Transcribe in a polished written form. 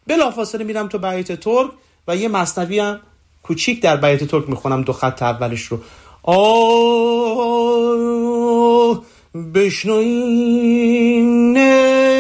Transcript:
بلافاصله میرم تو بیات ترک و یه مثنوی هم کوچیک در بیات ترک میخونم، 2 خط اولش رو. بشنوین